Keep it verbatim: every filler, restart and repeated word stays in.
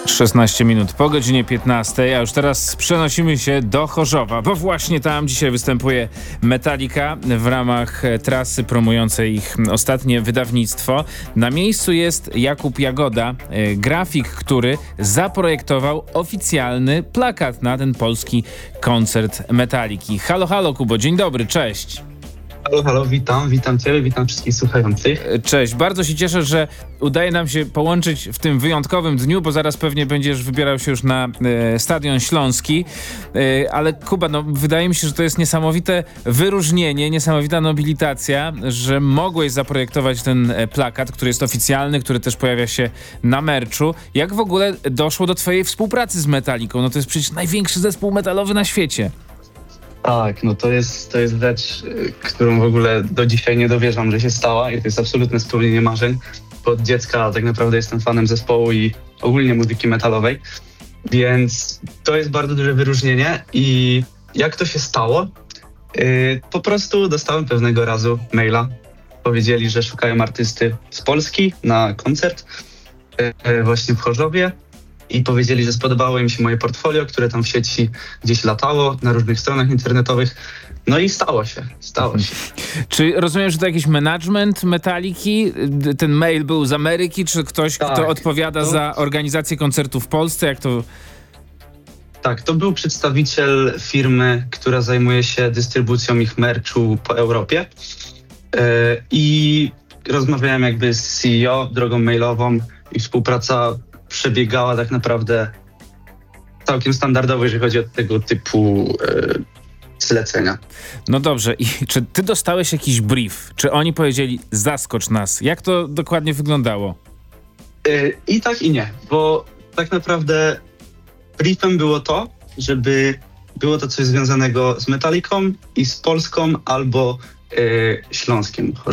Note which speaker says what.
Speaker 1: szesnaście minut po godzinie piętnastej, a już teraz przenosimy się do Chorzowa, bo właśnie tam dzisiaj występuje Metallica w ramach trasy promującej ich ostatnie wydawnictwo. Na miejscu jest Jakub Jagoda, grafik, który zaprojektował oficjalny plakat na ten polski koncert Metalliki. Halo, halo Kubo, dzień dobry, cześć.
Speaker 2: Halo, halo, witam, witam Ciebie, witam wszystkich słuchających.
Speaker 1: Cześć, bardzo się cieszę, że udaje nam się połączyć w tym wyjątkowym dniu, bo zaraz pewnie będziesz wybierał się już na e, Stadion Śląski, e, ale Kuba, no wydaje mi się, że to jest niesamowite wyróżnienie, niesamowita nobilitacja, że mogłeś zaprojektować ten e, plakat, który jest oficjalny, który też pojawia się na merczu. Jak w ogóle doszło do twojej współpracy z Metallicą? No to jest przecież największy zespół metalowy na świecie.
Speaker 2: Tak, no to jest, to jest rzecz, y, którą w ogóle do dzisiaj nie dowierzam, że się stała i to jest absolutne spełnienie marzeń. Bo od dziecka tak naprawdę jestem fanem zespołu i ogólnie muzyki metalowej, więc to jest bardzo duże wyróżnienie. I jak to się stało? Yy, po prostu dostałem pewnego razu maila. Powiedzieli, że szukają artysty z Polski na koncert yy, właśnie w Chorzowie. I powiedzieli, że spodobało im się moje portfolio, które tam w sieci gdzieś latało, na różnych stronach internetowych. No i stało się, stało się.
Speaker 1: Czy rozumiem, że to jakiś management Metalliki? Ten mail był z Ameryki, czy ktoś,
Speaker 2: Tak,
Speaker 1: kto odpowiada
Speaker 2: to...
Speaker 1: za organizację koncertu w Polsce? Jak to...
Speaker 2: Tak, to był przedstawiciel firmy, która zajmuje się dystrybucją ich merchu po Europie. Yy, I rozmawiałem jakby z C E O drogą mailową i współpraca przebiegała tak naprawdę całkiem standardowo, jeżeli chodzi o tego typu e, zlecenia.
Speaker 1: No dobrze, i czy ty dostałeś jakiś brief? Czy oni powiedzieli, zaskocz nas? Jak to dokładnie wyglądało?
Speaker 2: E, I tak i nie, bo tak naprawdę briefem było to, żeby było to coś związanego z Metallicą i z Polską albo e, Śląskiem.